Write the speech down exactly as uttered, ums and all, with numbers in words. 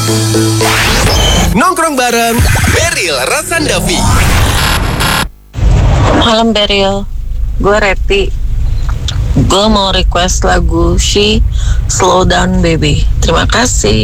Nongkrong bareng Beril Rasandavi. Malam Beril, gue Reti. Gue mau request lagu She Slow Down Baby. Terima kasih.